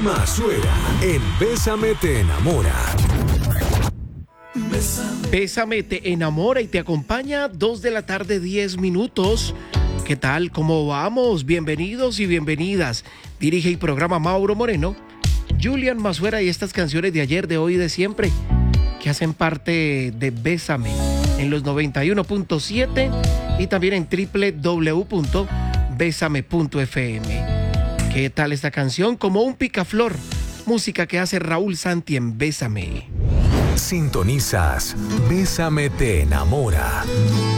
Masuera en Bésame te enamora. Bésame te enamora y te acompaña 2 de la tarde, 10 minutos. ¿Qué tal? ¿Cómo vamos? Bienvenidos y bienvenidas. Dirige y programa Mauro Moreno, Julian Masuera y estas canciones de ayer, de hoy y de siempre que hacen parte de Bésame en los 91.7 y también en www.besame.fm. ¿Qué tal esta canción? Como un picaflor, música que hace Raúl Santi en Bésame. Sintonizas Bésame te enamora.